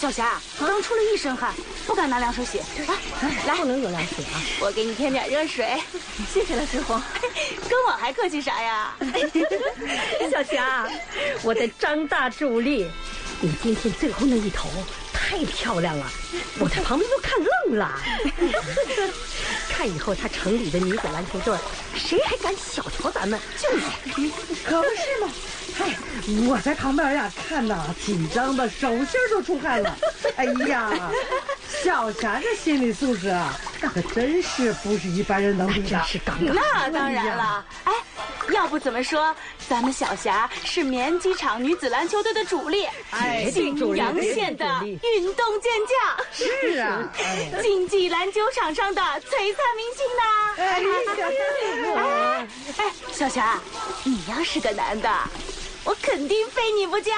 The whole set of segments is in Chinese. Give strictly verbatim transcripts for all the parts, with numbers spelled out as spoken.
小霞刚出了一身汗，不敢拿凉水洗。来，来， 不能有凉水啊！ 我给你添点热水。 谢谢了，翠红。 跟我还客气啥呀？ 小霞，我的张大助力，你今天最后那一头太漂亮了，我在旁边都看愣了。看以后他城里的女子篮球队，谁还敢小瞧咱们？就是， 可不是嘛！嗨，我在旁边呀看呐，紧张的手心都出汗了。哎呀，小霞这心理素质啊，可真是不是一般人能比的。 是刚刚。 那当然了，哎，要不怎么说咱们小霞是棉机场女子篮球队的主力， 哎， 新阳县的运动健将。 是啊，哎、 竞技篮球场上的璀璨明星呢。哎，哎，哎，小霞，你要是个男的，我肯定非你不嫁。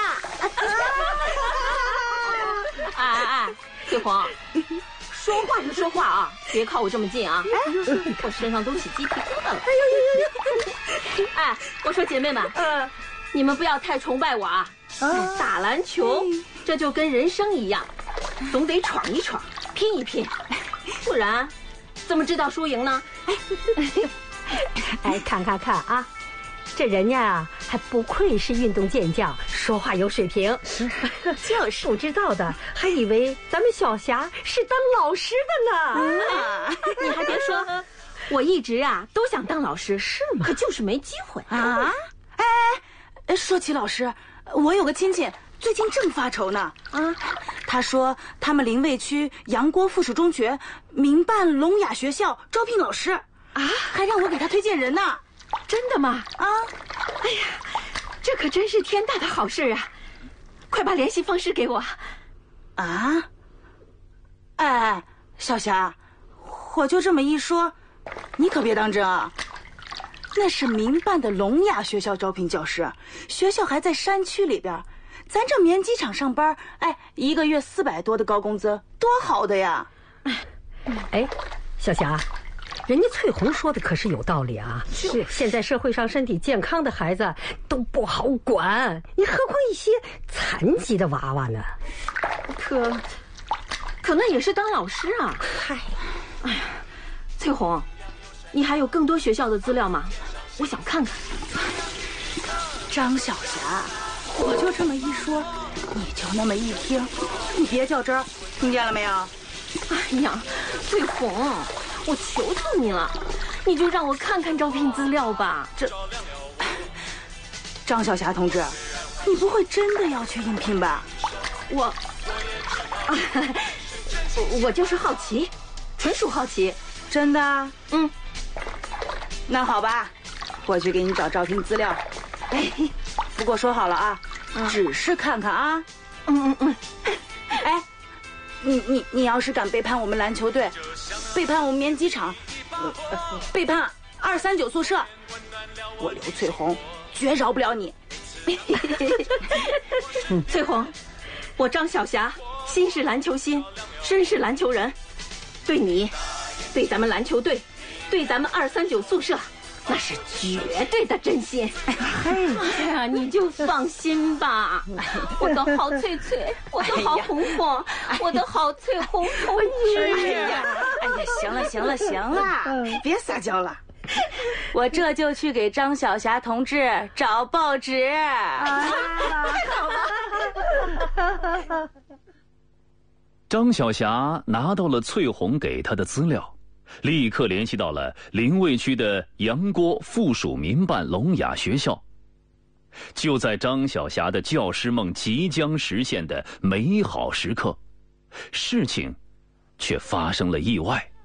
哎哎哎，翠红，说话就说话啊，别靠我这么近啊！哎，我身上都起鸡皮疙瘩了。哎呦呦呦！哎，我说姐妹们，嗯，你们不要太崇拜我啊！打篮球这就跟人生一样，总得闯一闯，拼一拼，不然怎么知道输赢呢？哎，看看看啊！这人家啊，还不愧是运动健将，说话有水平。就是不知道的，还以为咱们小霞是当老师的呢。啊、你还别说，我一直啊都想当老师，是吗？可就是没机会啊。哎哎，说起老师，我有个亲戚最近正发愁呢。啊，他说他们临渭区杨郭附属中学民办聋哑学校招聘老师啊，还让我给他推荐人呢。 真的吗？ 啊！ 哎呀，这可真是天大的好事啊！快把联系方式给我。 啊！哎，小霞，我就这么一说，你可别当真啊。那是民办的聋哑学校招聘教师，学校还在山区里边，咱这棉机场上班，哎，一个月四百多的高工资，多好的呀！ 哎，小霞。人家翠红说的可是有道理啊！是，现在社会上身体健康的孩子都不好管，你何况一些残疾的娃娃呢？可，可那也是当老师啊！嗨，哎呀，翠红，你还有更多学校的资料吗？我想看看。 张小霞，我就这么一说，你就那么一听，你别较真儿，听见了没有？ 哎呀，翠红。我求求你了，你就让我看看招聘资料吧。 这，张小霞同志，你不会真的要去应聘吧？ 我，啊，我我就是好奇，纯属好奇。 真的？ 嗯。 那好吧，我去给你找招聘资料。哎，不过说好了啊，嗯、只是看看啊。 嗯嗯嗯。 哎。你你你要是敢背叛我们篮球队，背叛我们棉机场，呃、背叛二三九宿舍，我刘翠红绝饶不了你。 翠红，我张小霞心是篮球心，身是篮球人，对你，对咱们篮球队，对咱们二三九宿舍，那是绝对的真心。哎呀，你就放心吧，我的好翠翠，我的好红红，我的好翠红同志。 哎呀，哎呀，行了行了行了，别撒娇了，我这就去给张小霞同志找报纸。啊， 太好了！张小霞拿到了翠红给她的资料。立刻联系到了临渭区的杨郭附属民办聋哑学校。就在张小霞的教师梦即将实现的美好时刻，事情却发生了意外。